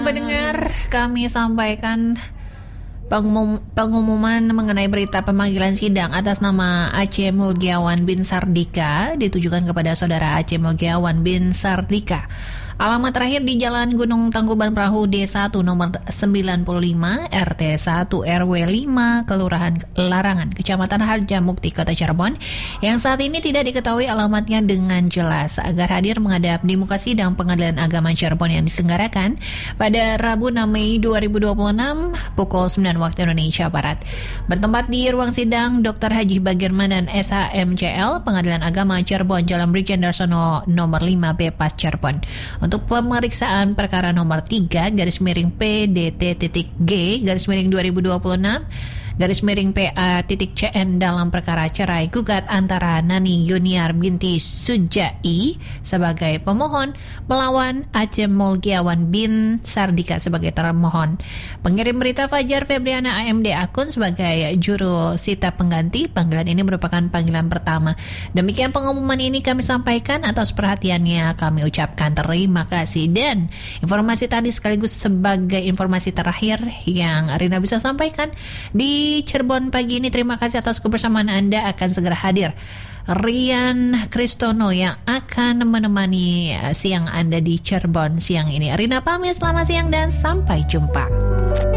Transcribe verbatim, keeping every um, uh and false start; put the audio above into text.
pendengar, kami sampaikan pengumum, pengumuman mengenai berita pemanggilan sidang atas nama Aceh Mulgiawan bin Sardika ditujukan kepada saudara Aceh Mulgiawan bin Sardika. Alamat terakhir di Jalan Gunung Tangkuban Perahu D satu nomor sembilan puluh lima R T satu R W lima Kelurahan Larangan Kecamatan Harjamukti Kota Cirebon yang saat ini tidak diketahui alamatnya dengan jelas agar hadir menghadap di muka sidang Pengadilan Agama Cirebon yang diselenggarakan pada Rabu enam Mei dua ribu dua puluh enam pukul sembilan waktu Indonesia Barat. Bertempat di ruang sidang Doktor Haji Bagirmanan S H M C L Pengadilan Agama Cirebon Jalan Brigjen Darsono nomor lima B Pas Cirebon. Untuk pemeriksaan perkara nomor tiga garis miring P D T titik G garis miring dua ribu dua puluh enam garis miring P A titik C N dalam perkara cerai gugat antara Nani Yuniar binti Sujai sebagai pemohon melawan Aceh Mulgiawan bin Sardika sebagai termohon. Pengirim berita Fajar Febriana A M D akun sebagai juru sita pengganti. Panggilan ini merupakan panggilan pertama. Demikian pengumuman ini kami sampaikan, atas perhatiannya kami ucapkan terima kasih, dan informasi tadi sekaligus sebagai informasi terakhir yang Rina bisa sampaikan di Cirebon pagi ini. Terima kasih atas kebersamaan Anda. Akan segera hadir Rian Kristono yang akan menemani siang Anda di Cirebon siang ini. Rina pamit, selamat siang dan sampai jumpa.